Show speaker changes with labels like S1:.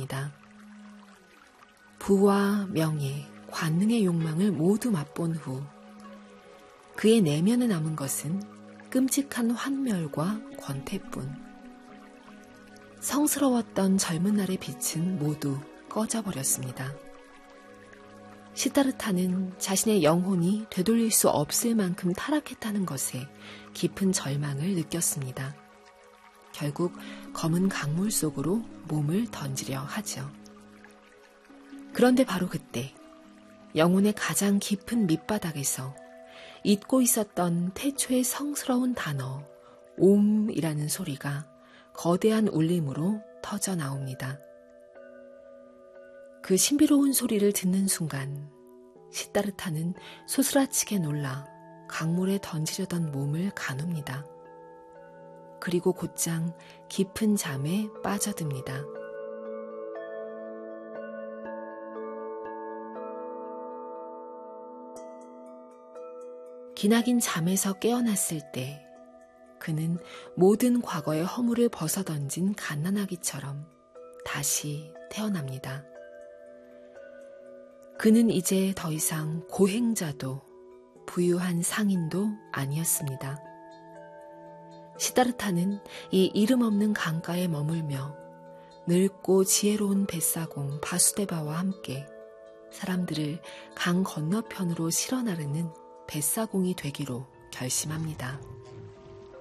S1: 되었습니다. 부와 명예, 관능의 욕망을 모두 맛본 후 그의 내면에 남은 것은 끔찍한 환멸과 권태뿐. 성스러웠던 젊은 날의 빛은 모두 꺼져버렸습니다. 시다르타는 자신의 영혼이 되돌릴 수 없을 만큼 타락했다는 것에 깊은 절망을 느꼈습니다. 결국 검은 강물 속으로 몸을 던지려 하죠. 그런데 바로 그때 영혼의 가장 깊은 밑바닥에서 잊고 있었던 태초의 성스러운 단어 옴이라는 소리가 거대한 울림으로 터져 나옵니다. 그 신비로운 소리를 듣는 순간 시다르타는 소스라치게 놀라 강물에 던지려던 몸을 가눕니다. 그리고 곧장 깊은 잠에 빠져듭니다. 기나긴 잠에서 깨어났을 때 그는 모든 과거의 허물을 벗어던진 갓난아기처럼 다시 태어납니다. 그는 이제 더 이상 고행자도 부유한 상인도 아니었습니다. 시다르타는 이 이름 없는 강가에 머물며 늙고 지혜로운 뱃사공 바수데바와 함께 사람들을 강 건너편으로 실어 나르는 뱃사공이 되기로 결심합니다.